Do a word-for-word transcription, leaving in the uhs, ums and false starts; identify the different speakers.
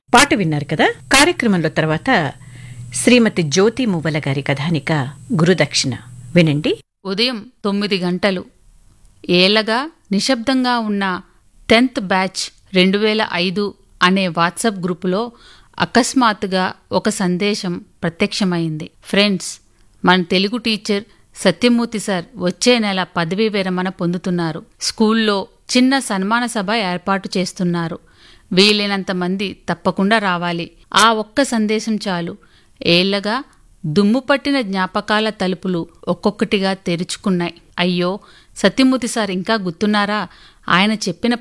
Speaker 1: పాట విన్నారు కదా. కార్యక్రమంలో తర్వాత శ్రీమతి జ్యోతి మువ్వల గారి కథానిక గురుదక్షిణ వినండి.
Speaker 2: ఉదయం తొమ్మిది గంటలు. ఏళ్లగా నిశ్శబ్దంగా ఉన్న టెన్త్ బ్యాచ్ రెండు వేల ఐదు అనే వాట్సాప్ గ్రూపులో అకస్మాత్తుగా ఒక సందేశం ప్రత్యక్షమైంది. ఫ్రెండ్స్, మన తెలుగు టీచర్ సత్యమూర్తి సార్ వచ్చే నెల పదవీ విరమణ పొందుతున్నారు. స్కూల్లో చిన్న సన్మాన సభ ఏర్పాటు చేస్తున్నారు. వీలైనంత మంది తప్పకుండా రావాలి. ఆ ఒక్క సందేశం చాలు. ఏళ్లగా దుమ్ము పట్టిన జ్ఞాపకాల తలుపులు ఒక్కొక్కటిగా తెరుచుకున్నాయి. అయ్యో, సత్యమూర్తి సార్ ఇంకా గుర్తున్నారా? ఆయన చెప్పిన